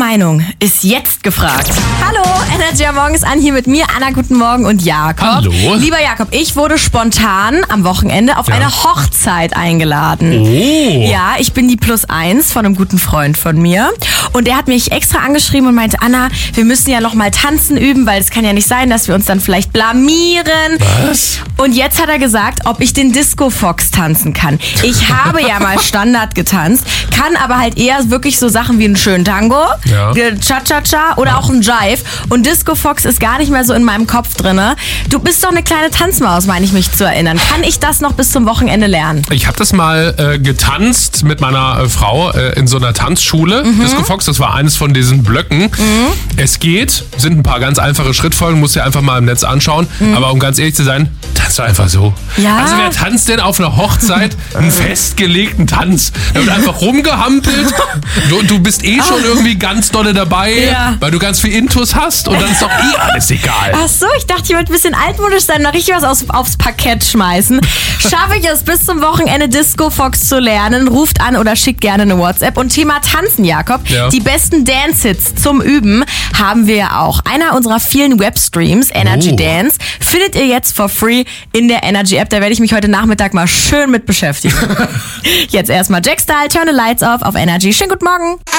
Meinung ist jetzt gefragt. Hallo, Energy am Morgen ist an, hier mit mir, Anna, guten Morgen und Jakob. Hallo. Lieber Jakob, ich wurde spontan am Wochenende auf eine Hochzeit eingeladen. Oh. Ja, ich bin die +1 von einem guten Freund von mir. Und er hat mich extra angeschrieben und meinte, Anna, wir müssen ja noch mal tanzen üben, weil es kann ja nicht sein, dass wir uns dann vielleicht blamieren. Was? Und jetzt hat er gesagt, ob ich den Disco Fox tanzen kann. Ich habe ja mal Standard getanzt, kann aber halt eher wirklich so Sachen wie einen schönen Tango, Cha-Cha-Cha oder auch einen Jive. Und Disco Fox ist gar nicht mehr so in meinem Kopf drinne. Du bist doch eine kleine Tanzmaus, meine ich mich zu erinnern. Kann ich das noch bis zum Wochenende lernen? Ich habe das mal getanzt mit meiner Frau in so einer Tanzschule. Disco Fox, das war eines von diesen Blöcken. Es geht, sind ein paar ganz einfache Schrittfolgen, musst du dir einfach mal im Netz anschauen. Aber um ganz ehrlich zu sein, tanzt du einfach so. Ja. Also wer tanzt denn auf einer Hochzeit einen festgelegten Tanz? Da wird einfach rumgehampelt. Du bist eh schon irgendwie ganz dolle dabei, weil du ganz viel Intus hast und dann ist doch eh alles egal. Ach so, ich dachte, ich würde ein bisschen altmodisch sein, noch richtig was aufs Parkett schmeißen. Schaffe ich es bis zum Wochenende Disco Fox zu lernen? Ruft an oder schickt gerne eine WhatsApp. Und Thema Tanzen, Jakob. Ja. Die besten Dance-Hits zum Üben haben wir ja auch. Einer unserer vielen Webstreams, Energy Dance, findet ihr jetzt for free in der Energy App. Da werde ich mich heute Nachmittag mal schön mit beschäftigen. Jetzt erstmal Jack Style, Turn the Lights Off auf Energy. Schönen guten Morgen.